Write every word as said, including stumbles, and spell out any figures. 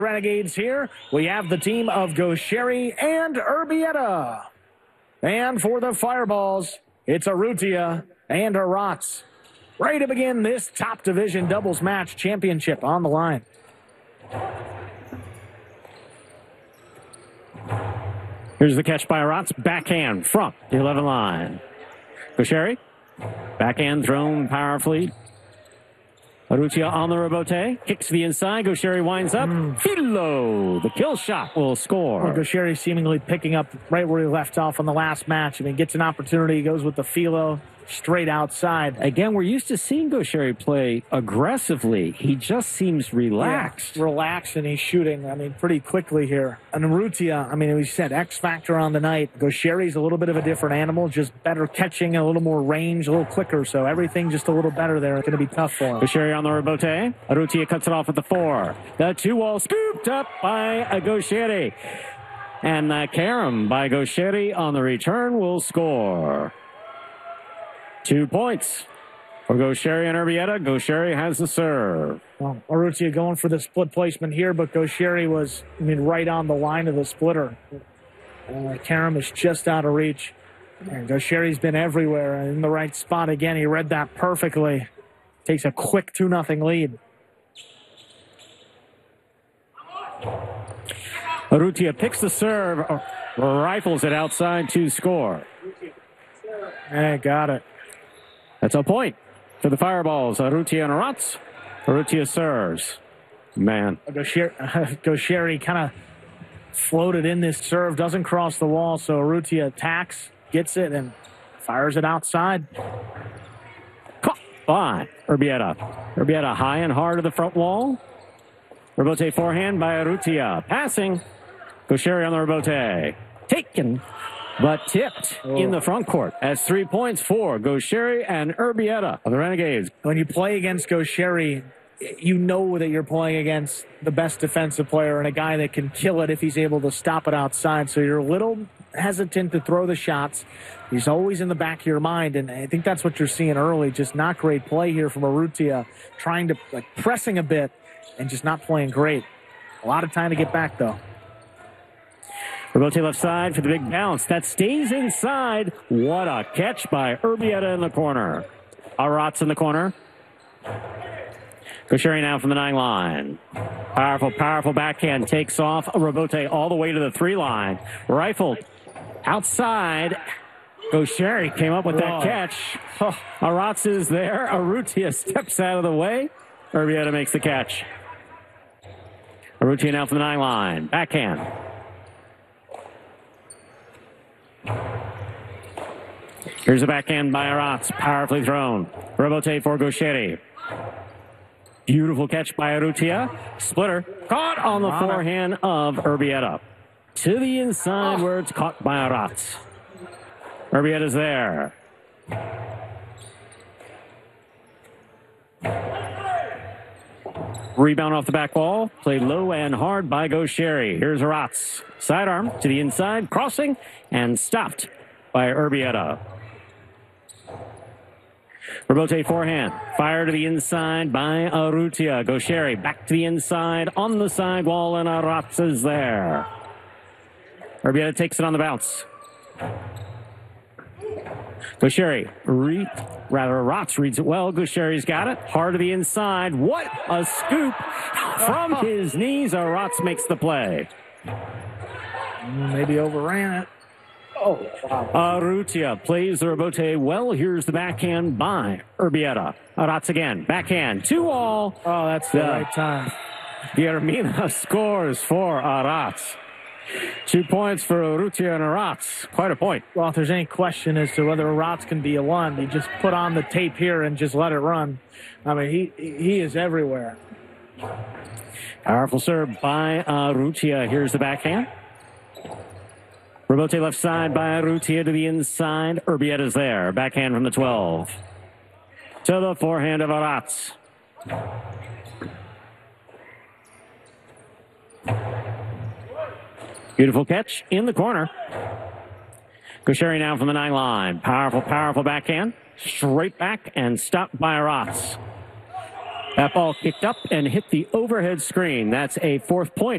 Renegades here. We have the team of Gaucheri and Urbieta. And for the Fireballs, it's Urrutia and Arats. Ready to begin this top division doubles match championship on the line. Here's the catch by Arats. Backhand from the eleven line. Gaucheri. Backhand thrown powerfully. Urrutia on the rebote. Kicks to the inside. Gaucheri winds up. Mm. Filo. The kill shot will score. Well, Gaucheri seemingly picking up right where he left off on the last match. I mean, gets an opportunity. Goes with the Filo. Straight outside. Again, we're used to seeing Gaucheri play aggressively. He just seems relaxed. Yeah, relaxed, and he's shooting, I mean, pretty quickly here. And Urrutia, I mean, we said X factor on the night. Gaucheri's a little bit of a different animal, just better catching, a little more range, a little quicker. So everything just a little better there. It's going to be tough for him. Gaucheri on the rebote. Urrutia cuts it off at the four. The two-wall scooped up by Gaucheri. And the carom by Gaucheri on the return will score. Two points for Gaucheri and Urbieta. Gaucheri has the serve. Well, Urrutia going for the split placement here, but Gaucheri was, I mean, right on the line of the splitter. Uh, carom is just out of reach. And Gaucheri's been everywhere in the right spot again. He read that perfectly. Takes a quick two nothing lead. Urrutia picks the serve, rifles it outside to score. Hey, got it. That's a point for the Fireballs. Urrutia and Arats. Urrutia serves. Man. Gaucheri kind of floated in this serve, doesn't cross the wall, so Urrutia attacks, gets it, and fires it outside. Caught by Urbieta. Urbieta high and hard to the front wall. Rebote forehand by Urrutia. Passing. Gaucheri on the rebote. Taken. But tipped oh. in the front court as three points for Gaucheri and Urbieta of the Renegades. When you play against Gaucheri, you know that you're playing against the best defensive player and a guy that can kill it if he's able to stop it outside. So you're a little hesitant to throw the shots. He's always in the back of your mind, and I think that's what you're seeing early. Just not great play here from Urrutia, trying to, like, pressing a bit and just not playing great. A lot of time to get back, though. Rebote left side for the big bounce. That stays inside. What a catch by Urbieta in the corner. Arats in the corner. Gaucheri now from the nine line. Powerful, powerful backhand. Takes off. Rebote all the way to the three line. Rifled outside. Gaucheri came up with Whoa. that catch. Oh, Arats is there. Urrutia steps out of the way. Urbieta makes the catch. Urrutia now from the nine line. Backhand. Here's a backhand by Arats. Powerfully thrown. Rebote for Gaucheri. Beautiful catch by Urrutia. Splitter. Caught on the forehand of Urbieta. To the inside oh. where it's caught by Arats. Urbieta's there. Rebound off the back wall. Played low and hard by Gaucheri. Here's Arats. Sidearm to the inside. Crossing and stopped by Urbieta. Rebote forehand. Fire to the inside by Urrutia. Gaucheri back to the inside on the sidewall, and Arats is there. Urbieta takes it on the bounce. Gaucheri, re- rather Arats reads it well. Gaucheri's got it. Hard to the inside. What a scoop from his knees. Arats makes the play. Maybe overran it. Oh, wow. Urrutia plays the rebote well. Here's the backhand by Urbieta. Arats again. Backhand. Two all. Oh, that's the uh, right time. Guillermina scores for Arats. Two points for Urrutia and Arats. Quite a point. Well, if there's any question as to whether Arats can be a one, you just put on the tape here and just let it run. I mean, he he is everywhere. Powerful serve by Urrutia. Here's the backhand. Rebote left side by Urrutia to the inside. Urbieta's there. Backhand from the twelve. To the forehand of Arats. Beautiful catch in the corner. Gaucheri now from the nine line. Powerful, powerful backhand. Straight back and stopped by Arats. That ball kicked up and hit the overhead screen. That's a fourth point